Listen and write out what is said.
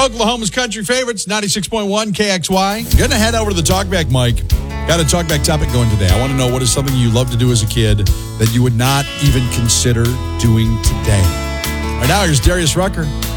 Oklahoma's country favorites, 96.1 KXY. Going to head over to the talkback mic. Got a talkback topic going today. I want to know what is something you love to do as a kid that you would not even consider doing today. Right now, here's Darius Rucker.